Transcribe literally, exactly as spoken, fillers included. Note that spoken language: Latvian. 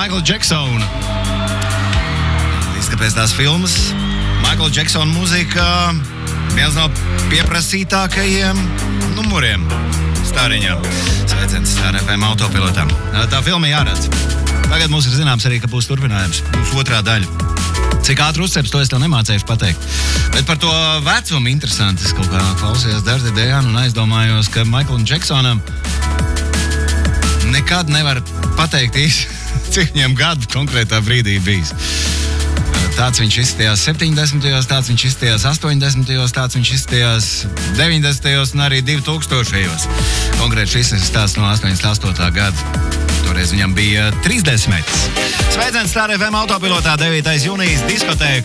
Michael Jacksona. Izkāpēc tās filmas. Michael Jacksona mūzika viens no pieprasītākajiem numuriem stāriņā. Sveiciens Star F M autopilotām. Tā filma jāredz. Tagad mums ir zināms arī, ka būs turpinājums. Būs otrā daļa. Cik ātri uzceps, to es tev nemācējuši pateikt. Bet par to vecumu interesanti. Es kaut kā klausījos Dirty Diana un aizdomājos, ka Michaelam Jacksonam nekad nevar pateikt īsti, cik viņam gadu konkrētā brīdī bijis. Tāds viņš izskatījās septiņdesmitajos, tāds viņš izskatījās astoņdesmitajos, tāds viņš izskatījās deviņdesmitajos un arī divtūkstošajos. Konkrēti šis ir stāsts no astoņdesmit astotā gada. Toreiz viņam bija trīsdesmit. Sveiciens Star F M autopilotā, devītais jūnijas diskotēka.